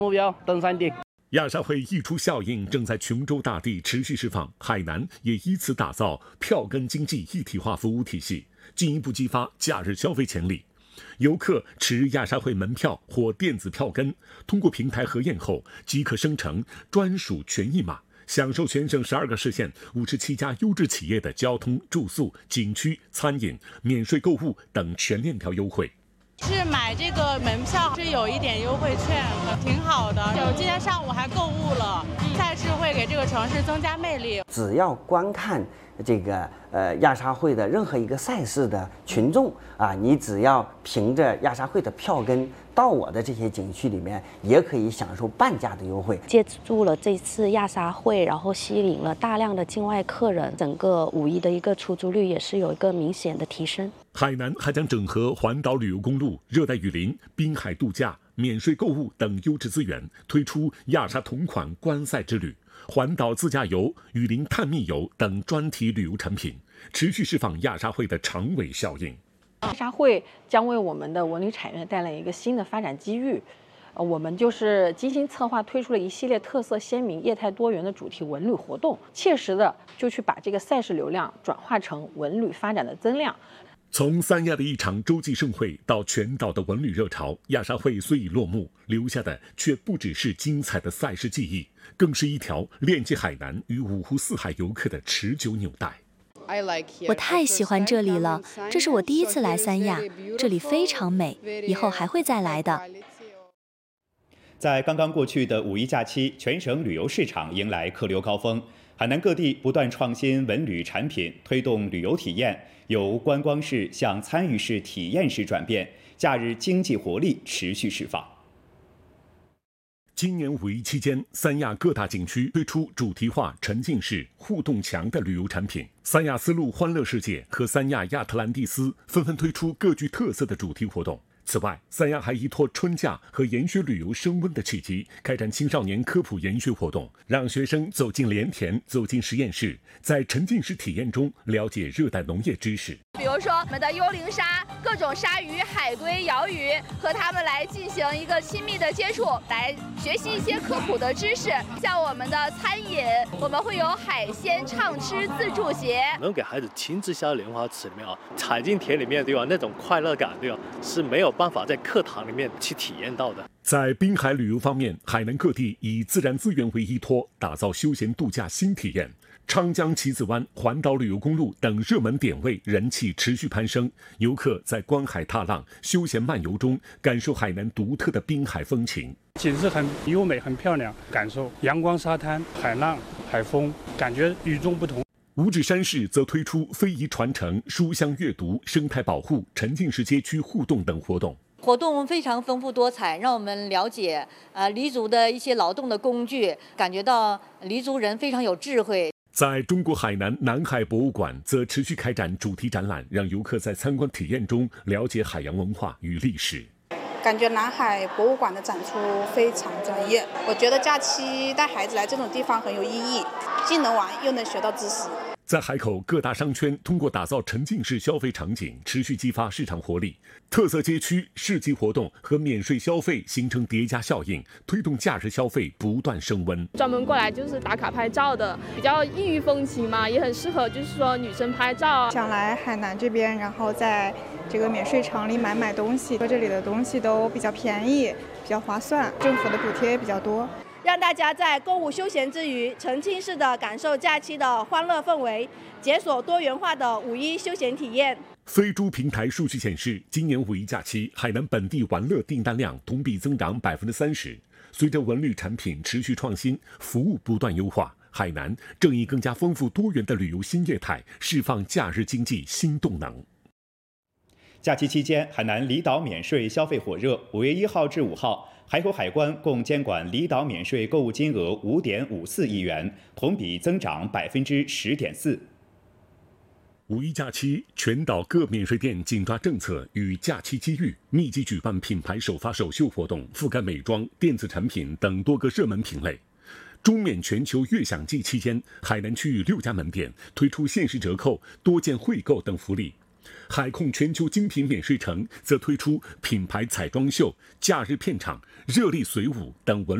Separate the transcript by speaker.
Speaker 1: 目标登山顶。
Speaker 2: 亚沙会溢出效应正在琼州大地持续释放，海南也依此打造票根经济一体化服务体系，进一步激发假日消费潜力。游客持亚沙会门票或电子票根，通过平台核验后，即可生成专属权益码，享受全省12个市县57家优质企业的交通、住宿、景区、餐饮、免税购物等全链条优惠。
Speaker 3: 是买这个门票是有一点优惠券，挺好的。就今天上午还购物了，赛事会给这个城市增加魅力。
Speaker 4: 只要观看这个亚沙会的任何一个赛事的群众啊，你只要凭着亚沙会的票根到我的这些景区里面，也可以享受半价的优惠。
Speaker 5: 借助了这次亚沙会，然后吸引了大量的境外客人，整个5一的一个出租率也是有一个明显的提升。
Speaker 2: 海南还将整合环岛旅游公路、热带雨林、滨海度假、免税购物等优质资源，推出亚沙同款观赛之旅、环岛自驾游、雨林探秘游等专题旅游产品，持续释放亚沙会的长尾效应。
Speaker 6: 亚沙会将为我们的文旅产业带来一个新的发展机遇。我们就是精心策划推出了一系列特色鲜明、业态多元的主题文旅活动，切实的就去把这个赛事流量转化成文旅发展的增量。
Speaker 2: 从三亚的一场洲际盛会到全岛的文旅热潮，亚沙会虽已落幕，留下的却不只是精彩的赛事记忆，更是一条链接海南与五湖四海游客的持久纽带。
Speaker 7: 我太喜欢这里了，这是我第一次来三亚，这里非常美，以后还会再来的。
Speaker 8: 在刚刚过去的5一假期，全省旅游市场迎来客流高峰，海南各地不断创新文旅产品，推动旅游体验由观光式向参与式、体验式转变，假日经济活力持续释放。
Speaker 2: 今年5一期间，三亚各大景区推出主题化、沉浸式、互动强的旅游产品。三亚丝路欢乐世界和三亚亚特兰蒂斯纷纷推出各具特色的主题活动。此外，三亚还依托春假和研学旅游升温的契机，开展青少年科普研学活动，让学生走进莲田、走进实验室，在沉浸式体验中了解热带农业知识。
Speaker 9: 比如说我们的幽灵鲨、各种鲨鱼、海龟、鳐鱼，和它们来进行一个亲密的接触，来学习一些科普的知识。像我们的餐饮，我们会有海鲜畅吃自助节，
Speaker 10: 能给孩子亲自下莲花池里面踩进田里面，对吧？那种快乐感，对吧？是没有办法在课堂里面去体验到的。
Speaker 2: 在滨海旅游方面，海南各地以自然资源为依托，打造休闲度假新体验。昌江旗子湾、环岛旅游公路等热门点位人气持续攀升，游客在观海踏浪、休闲漫游中感受海南独特的滨海风情。
Speaker 1: 景色很优美、很漂亮，感受阳光、沙滩、海浪、海风，感觉与众不同。
Speaker 2: 五指山市则推出非遗传承、书香阅读、生态保护、沉浸式街区互动等活动。
Speaker 11: 活动非常丰富多彩，让我们了解黎族的一些劳动的工具，感觉到黎族人非常有智慧。
Speaker 2: 在中国海南南海博物馆则持续开展主题展览，让游客在参观体验中了解海洋文化与历史。
Speaker 12: 感觉南海博物馆的展出非常专业，我觉得假期带孩子来这种地方很有意义，既能玩又能学到知识。
Speaker 2: 在海口各大商圈通过打造沉浸式消费场景，持续激发市场活力。特色街区、市集活动和免税消费形成叠加效应，推动假日消费不断升温。
Speaker 13: 专门过来就是打卡拍照的，比较异域风情嘛，也很适合就是说女生拍照。
Speaker 14: 想来海南这边，然后在这个免税场里买东西，这里的东西都比较便宜，比较划算，政府的补贴也比较多。
Speaker 15: 让大家在购物休闲之余，沉浸式的感受假期的欢乐氛围，解锁多元化的5一休闲体验。
Speaker 2: 飞猪平台数据显示，今年5一假期，海南本地玩乐订单量同比增长30%。随着文旅产品持续创新，服务不断优化，海南正以更加丰富多元的旅游新业态，释放假日经济新动能。
Speaker 8: 假期期间，海南离岛免税消费火热。5月1号至5号。海口海关共监管离岛免税购物金额5.54亿元，同比增长10.4%。
Speaker 2: 5一假期，全岛各免税店紧抓政策与假期机遇，密集举办品牌首发首秀活动，覆盖美妆、电子产品等多个热门品类。中免全球悦享季期间，海南区域6家门店推出限时折扣、多件惠购等福利。 海控全球精品免税城则推出品牌彩妆秀、假日片场、热力随舞等文